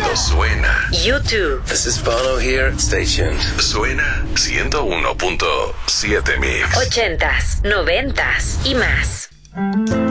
Cuando suena. YouTube. This is Bono here. Stay tuned. Suena 101.7 Mix. 80s, 90s y más.